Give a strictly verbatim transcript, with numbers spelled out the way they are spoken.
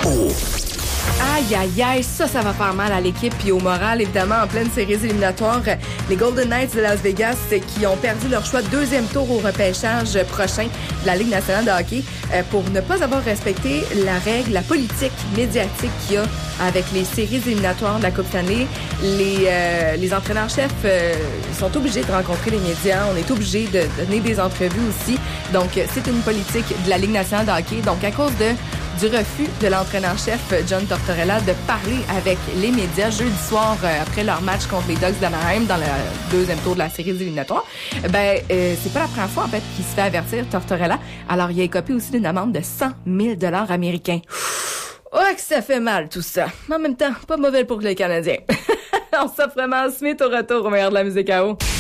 O. Aïe, aïe, aïe, ça, ça va faire mal à l'équipe puis au moral, évidemment, en pleine série éliminatoire. Les Golden Knights de Las Vegas qui ont perdu leur choix de deuxième tour au repêchage prochain de la Ligue nationale de hockey euh, pour ne pas avoir respecté la règle, la politique médiatique qu'il y a avec les séries éliminatoires de la Coupe Stanley. Les, euh, les entraîneurs-chefs euh, sont obligés de rencontrer les médias. On est obligés de donner des entrevues aussi. Donc, c'est une politique de la Ligue nationale de hockey. Donc, à cause de du refus de l'entraîneur-chef John Tortorella de parler avec les médias jeudi soir euh, après leur match contre les Ducks d'Anaheim dans le deuxième tour de la série éliminatoire, ben euh, c'est pas la première fois en fait qu'il se fait avertir Tortorella. Alors il a écopé aussi d'une amende de cent mille dollars américains. Oh que ça fait mal tout ça. Mais en même temps, pas mauvais pour les Canadiens. On s'offre vraiment Smith au retour au meilleur de la musique à eau.